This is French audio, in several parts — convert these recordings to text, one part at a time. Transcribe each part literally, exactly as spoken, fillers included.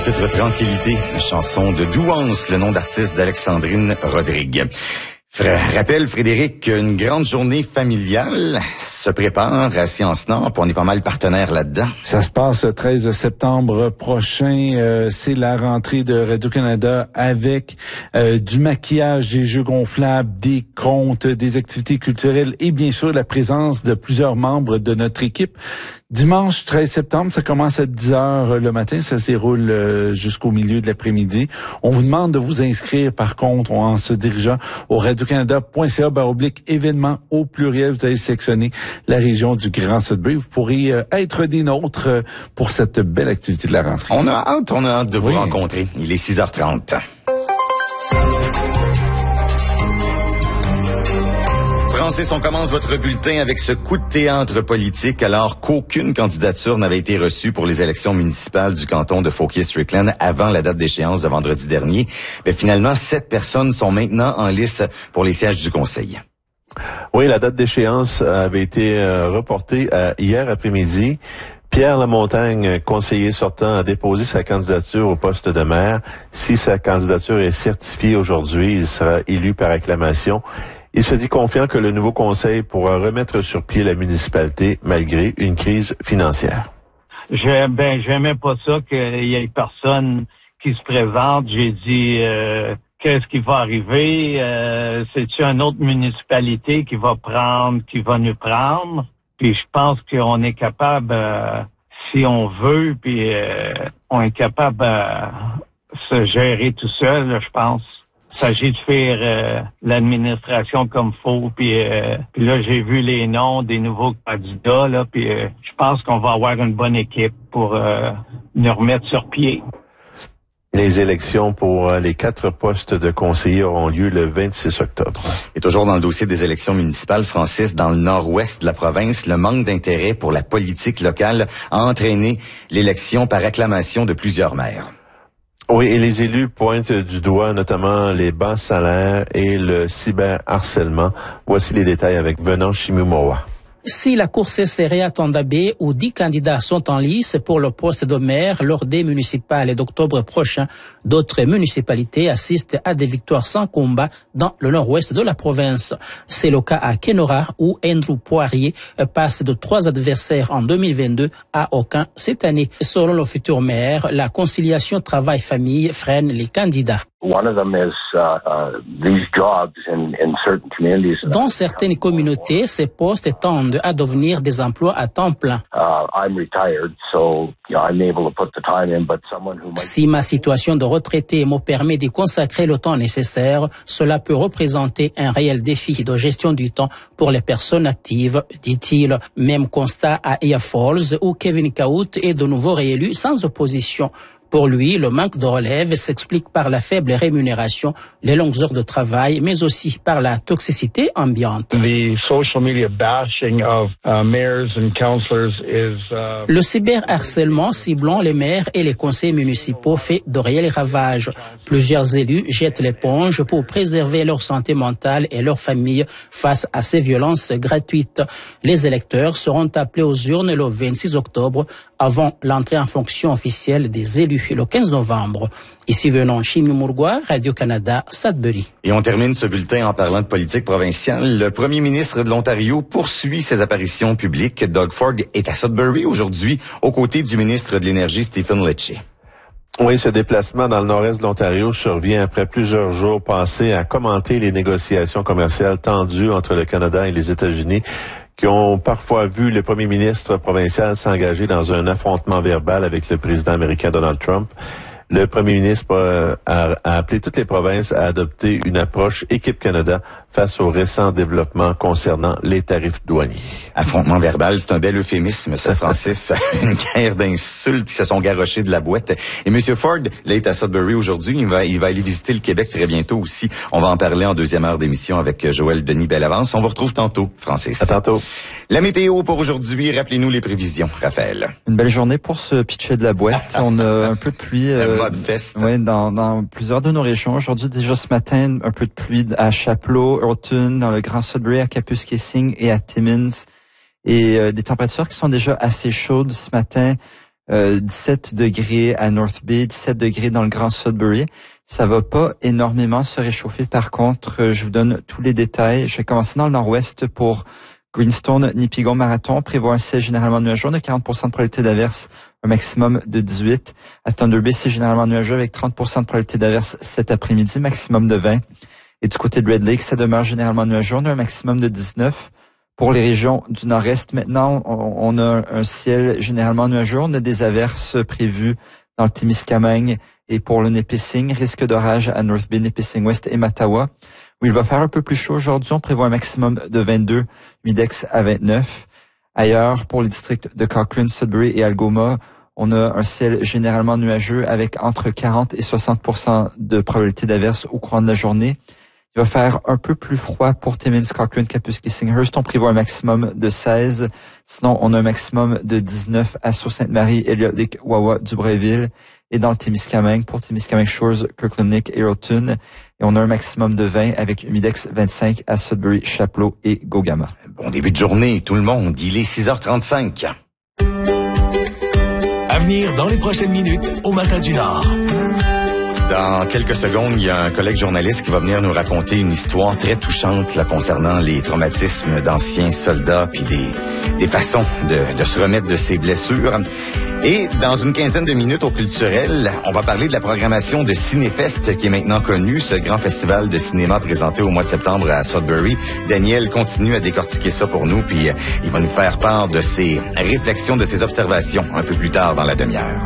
titre Tranquillité, une chanson de Douance, le nom d'artiste d'Alexandrine Rodrigue. Rappel, Frédéric, une grande journée familiale se prépare à Sciences Nord, puis on est pas mal partenaires là-dedans. Ça se passe le treize septembre prochain. Euh, c'est la rentrée de Radio-Canada avec euh, du maquillage, des jeux gonflables, des contes, des activités culturelles et bien sûr la présence de plusieurs membres de notre équipe. Dimanche treize septembre, ça commence à dix heures le matin, ça se déroule euh, jusqu'au milieu de l'après-midi. On vous demande de vous inscrire par contre en se dirigeant au radiocanada point c a barre oblique événements au pluriel. Vous allez sélectionner la région du Grand Sudbury. Vous pourrez euh, être des nôtres euh, pour cette belle activité de la rentrée. On a hâte, on a hâte de vous oui. rencontrer. Il est six heures trente. Francis, on commence votre bulletin avec ce coup de théâtre politique alors qu'aucune candidature n'avait été reçue pour les élections municipales du canton de Fauquier-Strickland avant la date d'échéance de vendredi dernier. Mais finalement, sept personnes sont maintenant en lice pour les sièges du conseil. Oui, la date d'échéance avait été euh, reportée à hier après-midi. Pierre Lamontagne, conseiller sortant, a déposé sa candidature au poste de maire. Si sa candidature est certifiée aujourd'hui, il sera élu par acclamation. Il se dit confiant que le nouveau conseil pourra remettre sur pied la municipalité malgré une crise financière. Je, ben, j'aimais pas ça qu'il y ait personne qui se présente. J'ai dit, euh, qu'est-ce qui va arriver? Euh, c'est-tu une autre municipalité qui va prendre, qui va nous prendre? Puis je pense qu'on est capable, euh, si on veut, puis euh, on est capable de se gérer tout seul, je pense. Il s'agit de faire euh, l'administration comme faut, puis, euh, puis là j'ai vu les noms des nouveaux candidats là, puis euh, je pense qu'on va avoir une bonne équipe pour euh, nous remettre sur pied. Les élections pour les quatre postes de conseillers auront lieu le vingt-six octobre. Et toujours dans le dossier des élections municipales, Francis, dans le nord-ouest de la province, le manque d'intérêt pour la politique locale a entraîné l'élection par acclamation de plusieurs maires. Oui, et les élus pointent du doigt notamment les bas salaires et le cyberharcèlement. Voici les détails avec Venant Chimumowa. Si la course est serrée à Tondabé, où dix candidats sont en lice pour le poste de maire lors des municipales d'octobre prochain, d'autres municipalités assistent à des victoires sans combat dans le nord-ouest de la province. C'est le cas à Kenora, où Andrew Poirier passe de trois adversaires en deux mille vingt-deux à aucun cette année. Selon le futur maire, la conciliation travail-famille freine les candidats. One of them is uh, uh, these jobs in, in certain communities. Dans certaines communautés, ces postes tendent à devenir des emplois à temps plein. Uh, I'm retired, so you know, I'm able to put the time in, but someone who might... Si ma situation de retraité me permet d'y consacrer le temps nécessaire, cela peut représenter un réel défi de gestion du temps pour les personnes actives, dit-il. Même constat à Aya Falls, où Kevin Kaut est de nouveau réélu sans opposition. Pour lui, le manque de relève s'explique par la faible rémunération, les longues heures de travail, mais aussi par la toxicité ambiante. The social media bashing of uh, mayors and councillors is uh... Le cyberharcèlement ciblant les maires et les conseils municipaux fait de réels ravages. Plusieurs élus jettent l'éponge pour préserver leur santé mentale et leur famille face à ces violences gratuites. Les électeurs seront appelés aux urnes le vingt-six octobre avant l'entrée en fonction officielle des élus le quinze novembre. Ici venant Chimimurgua, Radio-Canada, Sudbury. Et on termine ce bulletin en parlant de politique provinciale. Le premier ministre de l'Ontario poursuit ses apparitions publiques. Doug Ford est à Sudbury aujourd'hui, aux côtés du ministre de l'Énergie, Stephen Lecce. Oui, ce déplacement dans le nord-est de l'Ontario survient après plusieurs jours passés à commenter les négociations commerciales tendues entre le Canada et les États-Unis, qui ont parfois vu le premier ministre provincial s'engager dans un affrontement verbal avec le président américain Donald Trump. Le premier ministre euh, a, a appelé toutes les provinces à adopter une approche Équipe Canada face aux récents développements concernant les tarifs douaniers. Affrontement verbal, c'est un bel euphémisme, ça, Francis. Une guerre d'insultes qui se sont garochés de la boîte. Et M. Ford, là, est à Sudbury aujourd'hui. Il va, il va aller visiter le Québec très bientôt aussi. On va en parler en deuxième heure d'émission avec Joël Denis Bellavance. On vous retrouve tantôt, Francis. À tantôt. La météo pour aujourd'hui, rappelez-nous les prévisions, Raphaël. Une belle journée pour se pitcher de la boîte. On a un peu de pluie. Euh, euh, Fest. Oui, dans, dans plusieurs de nos régions. Aujourd'hui, déjà ce matin, un peu de pluie à Chapleau, Houghton, dans le Grand Sudbury, à Kapuskasing et à Timmins. Et euh, des températures qui sont déjà assez chaudes ce matin. euh, dix-sept degrés à North Bay, dix-sept degrés dans le Grand Sudbury. Ça va pas énormément se réchauffer. Par contre, je vous donne tous les détails. Je vais commencer dans le nord-ouest pour Greenstone, Nipigon, Marathon. Prévoit un ciel généralement nuageux, de quarante pour cent de probabilité d'averse, un maximum de dix-huit. À Thunder Bay, c'est généralement nuageux avec trente pour cent de probabilité d'averse cet après-midi, maximum de vingt. Et du côté de Red Lake, ça demeure généralement nuageux, on a un maximum de dix-neuf. Pour les régions du nord-est, maintenant, on a un ciel généralement nuageux. On a des averses prévues dans le Témiscamingue et pour le Nipissing, risque d'orage à North Bay, Nipissing West et Mattawa, où il va faire un peu plus chaud aujourd'hui. On prévoit un maximum de vingt-deux, Midex à vingt-neuf. Ailleurs, pour les districts de Cochrane, Sudbury et Algoma, on a un ciel généralement nuageux avec entre quarante et soixante pour cent de probabilité d'averse au courant de la journée. Il va faire un peu plus froid pour Timmins, Cochrane, Kapuskasing-Hearst. On prévoit un maximum de seize. Sinon, on a un maximum de dix-neuf à Sault-Sainte-Marie, Elliott Lake, Wawa, Dubreuilville. Et dans le Témiscamingue, pour Témiscamingue Shores, Kirkland Lake et Roton. Et on a un maximum de vingt avec Humidex vingt-cinq à Sudbury, Chapleau et Gogama. Bon début de journée, tout le monde. Il est six heures trente-cinq. À venir dans les prochaines minutes au Matin du Nord. Dans quelques secondes, il y a un collègue journaliste qui va venir nous raconter une histoire très touchante là, concernant les traumatismes d'anciens soldats puis des, des façons de, de se remettre de ces blessures. Et dans une quinzaine de minutes au Culturel, on va parler de la programmation de Cinéfest qui est maintenant connue, ce grand festival de cinéma présenté au mois de septembre à Sudbury. Daniel continue à décortiquer ça pour nous, puis il va nous faire part de ses réflexions, de ses observations un peu plus tard dans la demi-heure.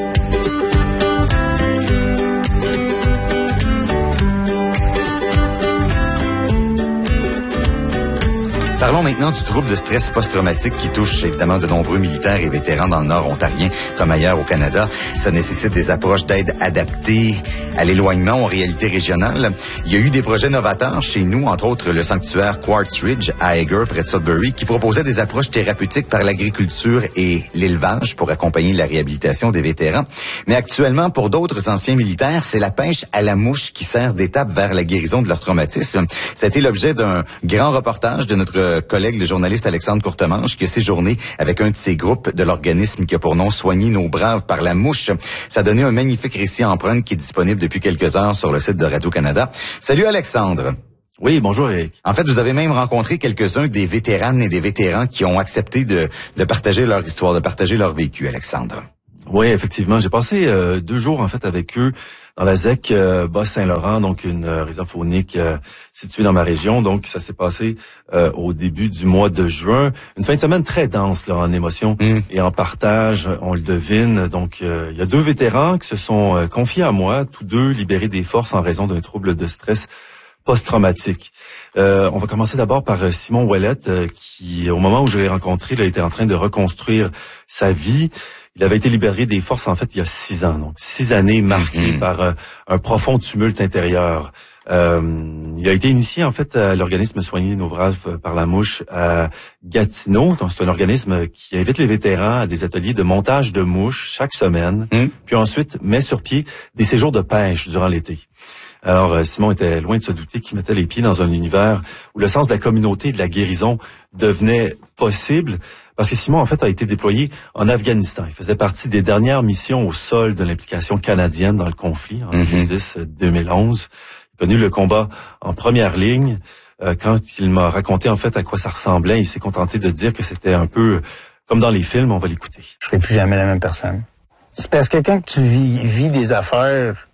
Parlons maintenant du trouble de stress post-traumatique qui touche évidemment de nombreux militaires et vétérans dans le Nord ontarien comme ailleurs au Canada. Ça nécessite des approches d'aide adaptées à l'éloignement, aux réalités régionales. Il y a eu des projets novateurs chez nous, entre autres le sanctuaire Quartz Ridge à Eger, près de Sudbury, qui proposait des approches thérapeutiques par l'agriculture et l'élevage pour accompagner la réhabilitation des vétérans. Mais actuellement, pour d'autres anciens militaires, c'est la pêche à la mouche qui sert d'étape vers la guérison de leur traumatisme. Ça a été l'objet d'un grand reportage de notre collègue, le journaliste Alexandre Courtemanche, qui a séjourné avec un de ces groupes de l'organisme qui a pour nom Soigner nos braves par la mouche. Ça a donné un magnifique récit en empreinte qui est disponible depuis quelques heures sur le site de Radio-Canada. Salut Alexandre. Oui, bonjour Eric. En fait, vous avez même rencontré quelques-uns des vétéranes et des vétérans qui ont accepté de, de partager leur histoire, de partager leur vécu, Alexandre. Oui, effectivement. J'ai passé euh, deux jours en fait avec eux dans la Z E C euh, Bas-Saint-Laurent, donc une euh, réserve faunique euh, située dans ma région. Donc, ça s'est passé euh, au début du mois de juin. Une fin de semaine très dense là, en émotions mmh. et en partage, on le devine. Donc, euh, il y a deux vétérans qui se sont euh, confiés à moi, tous deux libérés des forces en raison d'un trouble de stress post-traumatique. Euh, on va commencer d'abord par Simon Ouellette, euh, qui, au moment où je l'ai rencontré, il était en train de reconstruire sa vie. Il avait été libéré des forces, en fait, il y a six ans. Donc, six années marquées mmh. par euh, un profond tumulte intérieur. Euh, il a été initié, en fait, à l'organisme Soigner nos braves par la mouche à Gatineau. Donc, c'est un organisme qui invite les vétérans à des ateliers de montage de mouches chaque semaine, mmh. puis ensuite met sur pied des séjours de pêche durant l'été. Alors, Simon était loin de se douter qu'il mettait les pieds dans un univers où le sens de la communauté et de la guérison devenait possible, parce que Simon, en fait, a été déployé en Afghanistan. Il faisait partie des dernières missions au sol de l'implication canadienne dans le conflit en deux mille dix deux mille onze. Il a connu le combat en première ligne. Euh, quand il m'a raconté, en fait, à quoi ça ressemblait, il s'est contenté de dire que c'était un peu comme dans les films. On va l'écouter. Je serai plus jamais la même personne. C'est parce que quand tu vis, vis des affaires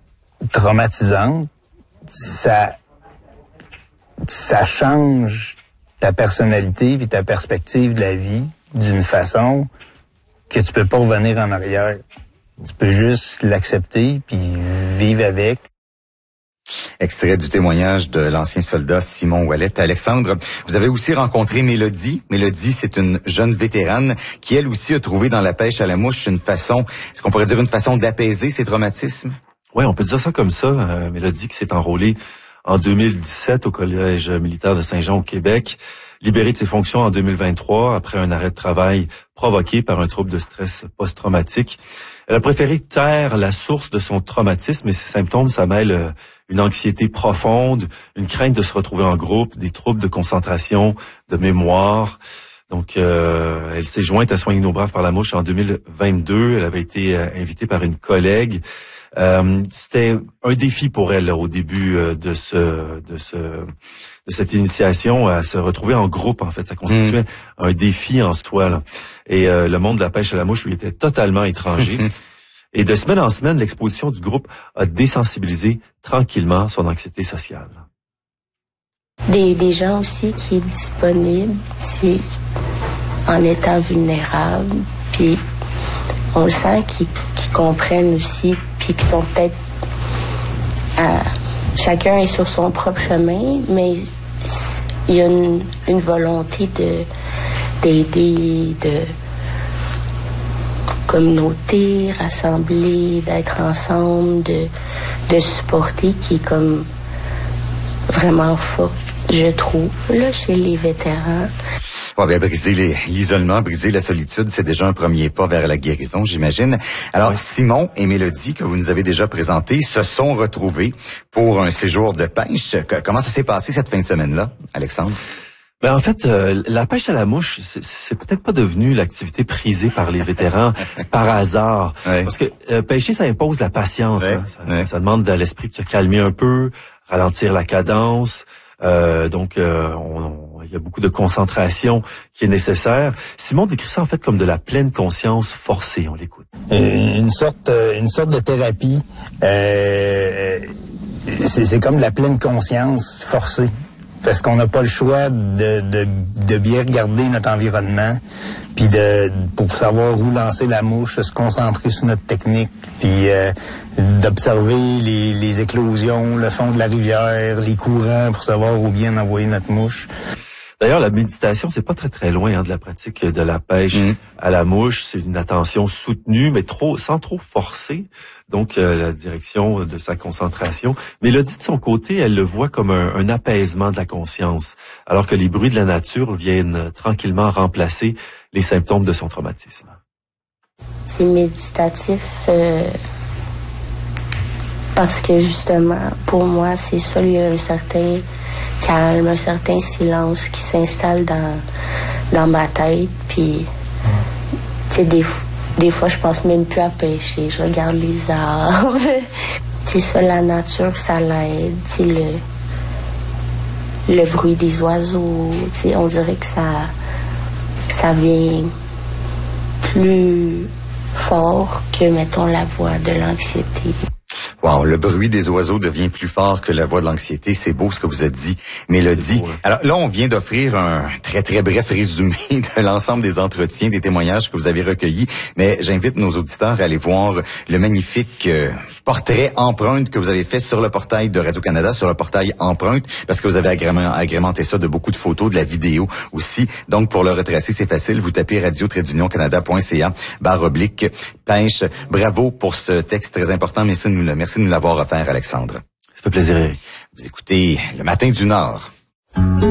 traumatisante, ça, ça change ta personnalité puis ta perspective de la vie d'une façon que tu peux pas revenir en arrière. Tu peux juste l'accepter puis vivre avec. Extrait du témoignage de l'ancien soldat Simon Ouellette. Alexandre, vous avez aussi rencontré Mélodie. Mélodie, c'est une jeune vétérane qui, elle aussi, a trouvé dans la pêche à la mouche une façon, est-ce qu'on pourrait dire une façon d'apaiser ses traumatismes? Oui, on peut dire ça comme ça. Euh, Mélodie qui s'est enrôlée en deux mille dix-sept au Collège militaire de Saint-Jean au Québec, libérée de ses fonctions en deux mille vingt-trois après un arrêt de travail provoqué par un trouble de stress post-traumatique. Elle a préféré taire la source de son traumatisme et ses symptômes, ça mêle une anxiété profonde, une crainte de se retrouver en groupe, des troubles de concentration, de mémoire. Donc, euh, elle s'est jointe à Soigner nos braves par la mouche en deux mille vingt-deux. Elle avait été euh, invitée par une collègue. Euh, c'était un défi pour elle là, au début euh, de ce de ce de cette initiation à se retrouver en groupe. En fait, ça constituait mmh. un défi en soi. Là. Et euh, le monde de la pêche à la mouche lui était totalement étranger. Et de semaine en semaine, l'exposition du groupe a désensibilisé tranquillement son anxiété sociale. Des, des gens aussi qui est disponible, c'est en étant vulnérable, puis on le sent qu'ils, qu'ils comprennent aussi, puis qu'ils sont peut-être à, chacun est sur son propre chemin, mais il y a une, une volonté de d'aider, de communauté, rassembler, d'être ensemble, de, de supporter, qui est comme vraiment fort, je trouve, là, chez les vétérans. Ouais, bien, briser les, l'isolement, briser la solitude, c'est déjà un premier pas vers la guérison, j'imagine. Alors, oui. Simon et Mélodie, que vous nous avez déjà présentés, se sont retrouvés pour un séjour de pêche. Comment ça s'est passé cette fin de semaine-là, Alexandre? Ben en fait, euh, la pêche à la mouche, c'est, c'est peut-être pas devenu l'activité prisée par les vétérans par hasard. Ouais. Parce que euh, pêcher, ça impose la patience. Ouais. Hein. Ça, ouais. ça, ça demande à l'esprit de se calmer un peu, ralentir la cadence. Euh, donc, euh, on, on, il y a beaucoup de concentration qui est nécessaire. Simon décrit ça en fait comme de la pleine conscience forcée. On l'écoute. Une sorte, une sorte de thérapie. Euh, c'est, c'est comme de la pleine conscience forcée. Parce qu'on n'a pas le choix de, de, de bien regarder notre environnement, puis de pour savoir où lancer la mouche, se concentrer sur notre technique, puis euh, d'observer les, les éclosions, le fond de la rivière, les courants, pour savoir où bien envoyer notre mouche. D'ailleurs, la méditation, c'est pas très très loin hein, de la pratique de la pêche mmh. à la mouche. C'est une attention soutenue, mais trop sans trop forcer. Donc, euh, la direction de sa concentration. Mélodie, de son côté, elle le voit comme un, un apaisement de la conscience, alors que les bruits de la nature viennent tranquillement remplacer les symptômes de son traumatisme. C'est méditatif euh, parce que justement, pour moi, c'est ça, il y a un certain calme, un certain silence qui s'installe dans, dans ma tête. Puis, tu sais, des, des fois, je pense même plus à pêcher. Je regarde les arbres. C'est ça, la nature, ça l'aide. Tu sais, le, le bruit des oiseaux. Tu sais, on dirait que ça, ça vient plus fort que, mettons, la voix de l'anxiété. Wow, le bruit des oiseaux devient plus fort que la voix de l'anxiété. C'est beau ce que vous avez dit, Mélodie. Beau, hein? Alors là, on vient d'offrir un très, très bref résumé de l'ensemble des entretiens, des témoignages que vous avez recueillis. Mais j'invite nos auditeurs à aller voir le magnifique euh, portrait empreinte que vous avez fait sur le portail de Radio-Canada, sur le portail empreinte, parce que vous avez agrément, agrémenté ça de beaucoup de photos, de la vidéo aussi. Donc, pour le retracer, c'est facile. Vous tapez radio tiret d'union canada point c a barre oblique pêche. Bravo pour ce texte très important. Merci de nous, merci de nous l'avoir offert, Alexandre. Ça fait plaisir, Eric. Vous écoutez Le Matin du Nord.